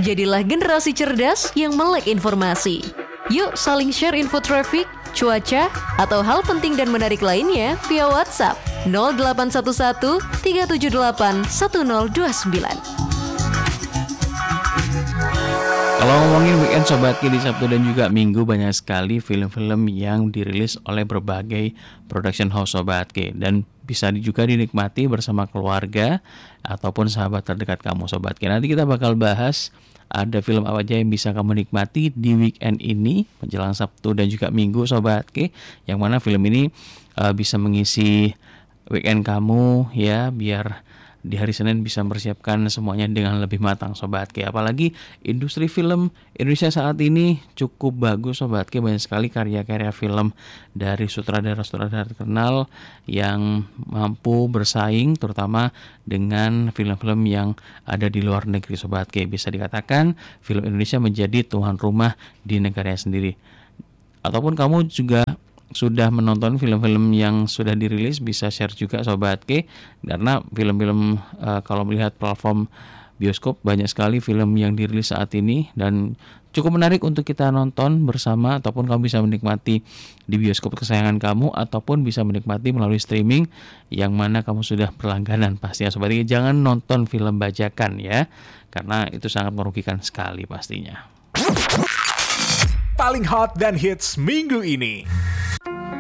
Jadilah generasi cerdas yang melek informasi. Yuk saling share info traffic, cuaca, atau hal penting dan menarik lainnya via WhatsApp 0811 378 1029. Kalau ngomongin weekend Sobat Ki, di Sabtu dan juga Minggu banyak sekali film-film yang dirilis oleh berbagai production house Sobat Ki, dan bisa juga dinikmati bersama keluarga ataupun sahabat terdekat kamu Sobat Ki. Nanti kita bakal bahas ada film apa aja yang bisa kamu nikmati di weekend ini menjelang Sabtu dan juga Minggu Sobat Ki, yang mana film ini bisa mengisi weekend kamu ya, biar di hari Senin bisa mempersiapkan semuanya dengan lebih matang Sobat Ki. Apalagi industri film Indonesia saat ini cukup bagus Sobat Ki. Banyak sekali karya-karya film dari sutradara-sutradara terkenal yang mampu bersaing terutama dengan film-film yang ada di luar negeri Sobat Ki. Bisa dikatakan film Indonesia menjadi tuan rumah di negaranya sendiri. Ataupun kamu juga sudah menonton film-film yang sudah dirilis, bisa share juga Sobat K, karena film-film kalau melihat platform bioskop banyak sekali film yang dirilis saat ini dan cukup menarik untuk kita nonton bersama, ataupun kamu bisa menikmati di bioskop kesayangan kamu ataupun bisa menikmati melalui streaming yang mana kamu sudah berlangganan pastinya Sobat K. Jangan nonton film bajakan ya, karena itu sangat merugikan sekali pastinya. Paling hot dan hits minggu ini.